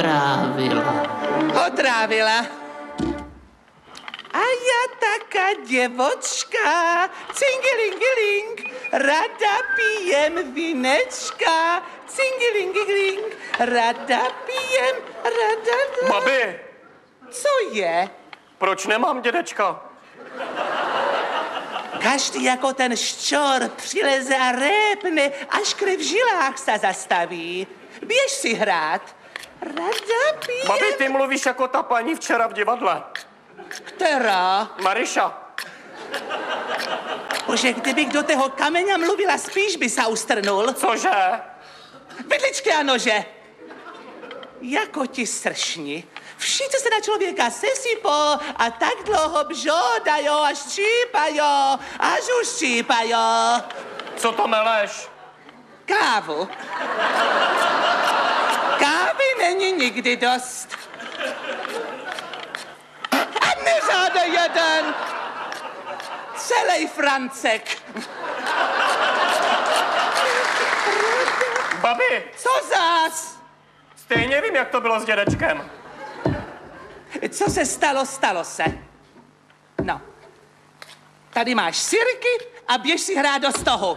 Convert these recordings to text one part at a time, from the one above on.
Otrávila. A ja taká děvočka, cingilingiling, rada pijem vinečka, cingilingiling, rada pijem, rada... Babi! Co je? Proč nemám dědečka? Každý jako ten ščor přileze a répne, až krev v žilách se zastaví. Běž si hrát. Rada pijem... Babi, ty mluvíš jako ta paní včera v divadle. Která? Mariša. Bože, kdybych do toho kameňa mluvila, spíš by se ustrnul. Cože? Vidličky a nože. Jako ti sršni. Všichni se na člověka sesypou a tak dlouho bžodajo a ščípajo, až už ščípajo. Co to meleš? Kávu. Kávy není nikdy dost. A nežádej jeden. Celej Francek. Babi! Co zás? Stejně vím, jak to bylo s dědečkem. Co se stalo, stalo se. No. Tady máš sirky a běž si hrát do stohu.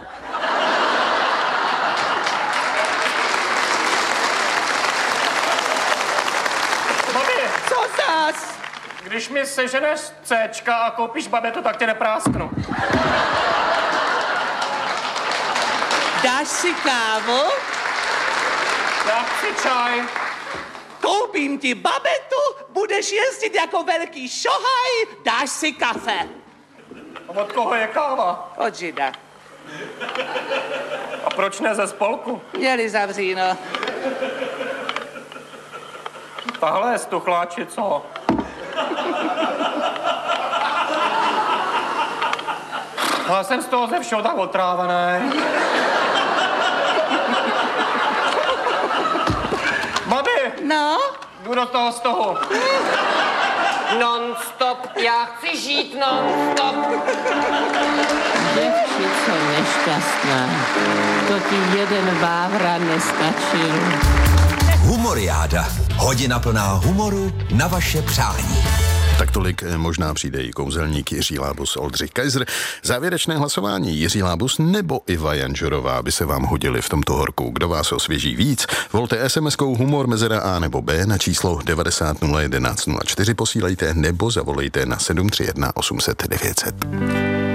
Babi! Co zás? Když mi seženeš Cčka a koupíš babetu, tak tě neprásknu. Dáš si kávu? Já chci čaj. Koupím ti babetu, budeš jezdit jako velký šohaj, dáš si kafe. A od koho je káva? Od žida. A proč ne ze spolku? Měli zavříno. Tahle je stuchláči, co? Já jsem z toho ze všeho tak otrávený. Babi! No? Jdu do toho stohu. Non-stop, já chci žít non-stop. Děvčico nešťastná, to ti jeden vávra nestačil. Humoriáda. Hodina plná humoru na vaše přání. Tak tolik možná přijde i kouzelník Jiří Lábus, Oldřich Kaiser. Závěrečné hlasování Jiří Lábus nebo Iva Janžorová by se vám hodili v tomto horku. Kdo vás osvěží víc? Volte SMS-kou humor mezera A nebo B na číslo 90 011 04 posílejte nebo zavolejte na 731 800 900.